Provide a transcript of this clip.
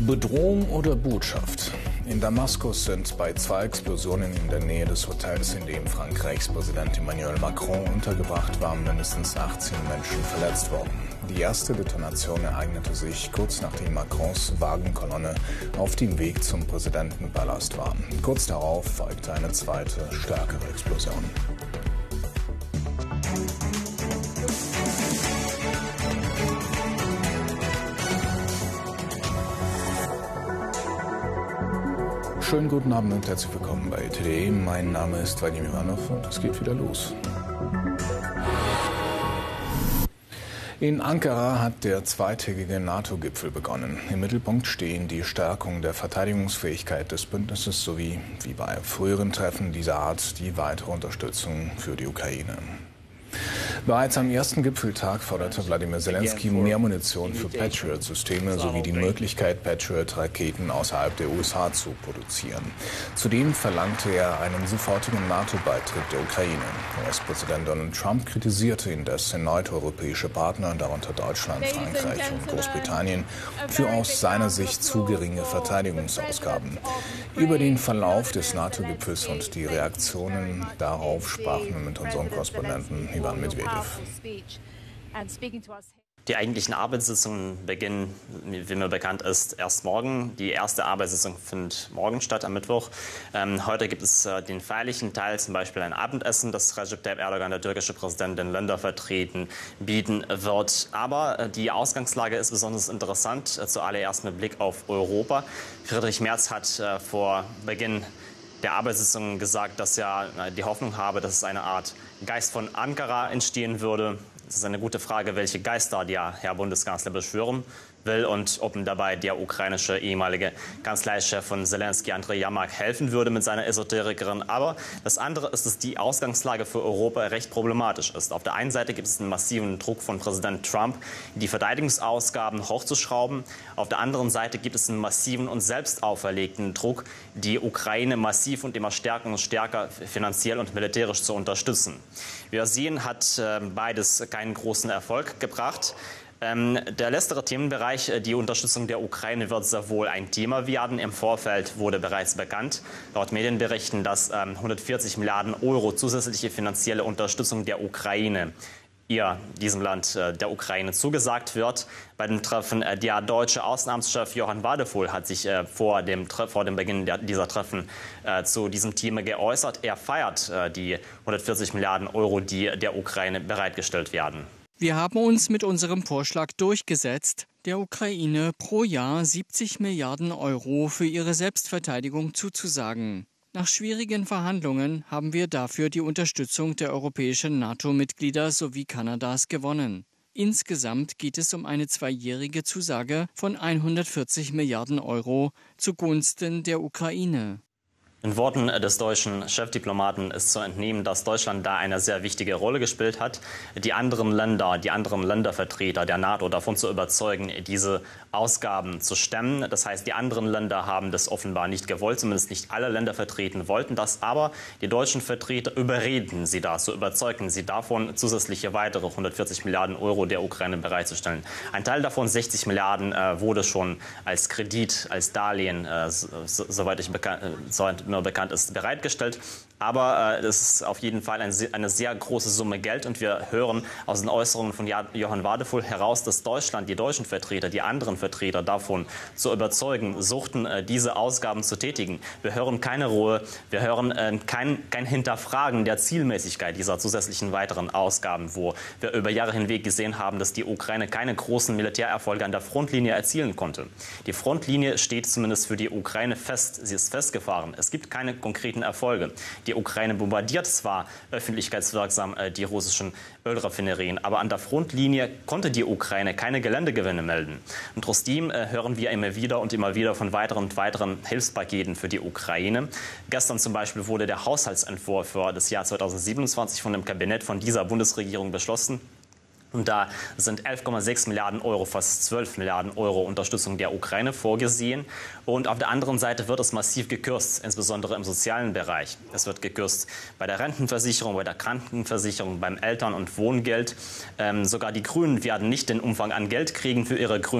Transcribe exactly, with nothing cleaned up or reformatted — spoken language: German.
Bedrohung oder Botschaft? In Damaskus sind bei zwei Explosionen in der Nähe des Hotels, in dem Frankreichs Präsident Emmanuel Macron untergebracht war, mindestens achtzehn Menschen verletzt worden. Die erste Detonation ereignete sich kurz nachdem Macrons Wagenkolonne auf dem Weg zum Präsidentenpalast war. Kurz darauf folgte eine zweite, stärkere Explosion. Schönen guten Abend und herzlich willkommen bei T D E. Mein Name ist Vadim Ivanov und es geht wieder los. In Ankara hat der zweitägige NATO-Gipfel begonnen. Im Mittelpunkt stehen die Stärkung der Verteidigungsfähigkeit des Bündnisses sowie, wie bei früheren Treffen dieser Art, die weitere Unterstützung für die Ukraine. Bereits am ersten Gipfeltag forderte Wladimir Zelensky mehr Munition für Patriot-Systeme sowie die Möglichkeit, Patriot-Raketen außerhalb der U S A zu produzieren. Zudem verlangte er einen sofortigen NATO-Beitritt der Ukraine. U S-Präsident Donald Trump kritisierte indes erneut europäische Partner, darunter Deutschland, Frankreich und Großbritannien, für aus seiner Sicht zu geringe Verteidigungsausgaben. Über den Verlauf des NATO-Gipfels und die Reaktionen darauf sprachen wir mit unserem Korrespondenten Ivan Medvedev. Die eigentlichen Arbeitssitzungen beginnen, wie mir bekannt ist, erst morgen. Die erste Arbeitssitzung findet morgen statt, am Mittwoch. Ähm, heute gibt es äh, den feierlichen Teil, zum Beispiel ein Abendessen, das Recep Tayyip Erdogan, der türkische Präsident, den Ländervertretern bieten wird. Aber äh, die Ausgangslage ist besonders interessant, äh, zuallererst mit Blick auf Europa. Friedrich Merz hat äh, vor Beginn der Arbeitssitzung gesagt, dass er äh, die Hoffnung habe, dass es eine Art Geist von Ankara entstehen würde. Es ist eine gute Frage, welche Geister der Herr Bundeskanzler beschwören will und ob ihm dabei der ukrainische ehemalige Kanzleichef von Zelensky, Andrei Yermak, helfen würde mit seiner Esoterikerin. Aber das andere ist, dass die Ausgangslage für Europa recht problematisch ist. Auf der einen Seite gibt es einen massiven Druck von Präsident Trump, die Verteidigungsausgaben hochzuschrauben. Auf der anderen Seite gibt es einen massiven und selbst auferlegten Druck, die Ukraine massiv und immer stärker und stärker finanziell und militärisch zu unterstützen. Wie wir sehen, hat äh, beides keinen großen Erfolg gebracht. Ähm, der letztere Themenbereich, die Unterstützung der Ukraine, wird sehr wohl ein Thema werden. Im Vorfeld wurde bereits bekannt, laut Medienberichten, dass ähm, hundertvierzig Milliarden Euro zusätzliche finanzielle Unterstützung der Ukraine, ihr, diesem Land, äh, der Ukraine, zugesagt wird. Bei dem Treffen, äh, der deutsche Außenamtschef Johann Wadephul hat sich äh, vor, dem, vor dem Beginn der, dieser Treffen äh, zu diesem Thema geäußert. Er feiert äh, die hundertvierzig Milliarden Euro, die der Ukraine bereitgestellt werden. Wir haben uns mit unserem Vorschlag durchgesetzt, der Ukraine pro Jahr siebzig Milliarden Euro für ihre Selbstverteidigung zuzusagen. Nach schwierigen Verhandlungen haben wir dafür die Unterstützung der europäischen NATO-Mitglieder sowie Kanadas gewonnen. Insgesamt geht es um eine zweijährige Zusage von hundertvierzig Milliarden Euro zugunsten der Ukraine. In Worten des deutschen Chefdiplomaten ist zu entnehmen, dass Deutschland da eine sehr wichtige Rolle gespielt hat, die anderen Länder, die anderen Ländervertreter der NATO davon zu überzeugen, diese Ausgaben zu stemmen. Das heißt, die anderen Länder haben das offenbar nicht gewollt, zumindest nicht alle Ländervertreter wollten das, aber die deutschen Vertreter überreden sie dazu, überzeugen sie davon, zusätzliche weitere hundertvierzig Milliarden Euro der Ukraine bereitzustellen. Ein Teil davon, sechzig Milliarden, äh, wurde schon als Kredit, als Darlehen, äh, so, soweit ich bekannt, äh, soweit mir bekannt ist, bereitgestellt. Aber es äh, ist auf jeden Fall ein, eine sehr große Summe Geld. Und wir hören aus den Äußerungen von Johann Wadephul heraus, dass Deutschland, die deutschen Vertreter, die anderen Vertreter davon zu überzeugen, suchten, äh, diese Ausgaben zu tätigen. Wir hören keine Ruhe, wir hören äh, kein, kein Hinterfragen der Zielmäßigkeit dieser zusätzlichen weiteren Ausgaben, wo wir über Jahre hinweg gesehen haben, dass die Ukraine keine großen Militärerfolge an der Frontlinie erzielen konnte. Die Frontlinie steht zumindest für die Ukraine fest, sie ist festgefahren. Es gibt keine konkreten Erfolge. Die Ukraine bombardiert zwar öffentlichkeitswirksam äh, die russischen Ölraffinerien, aber an der Frontlinie konnte die Ukraine keine Geländegewinne melden. Und trotzdem äh, hören wir immer wieder und immer wieder von weiteren und weiteren Hilfspaketen für die Ukraine. Gestern zum Beispiel wurde der Haushaltsentwurf für das Jahr zweitausendsiebenundzwanzig von dem Kabinett von dieser Bundesregierung beschlossen. Und da sind elf Komma sechs Milliarden Euro, fast zwölf Milliarden Euro Unterstützung der Ukraine vorgesehen. Und auf der anderen Seite wird es massiv gekürzt, insbesondere im sozialen Bereich. Es wird gekürzt bei der Rentenversicherung, bei der Krankenversicherung, beim Eltern- und Wohngeld. Ähm, sogar die Grünen werden nicht den Umfang an Geld kriegen für ihre Grünen.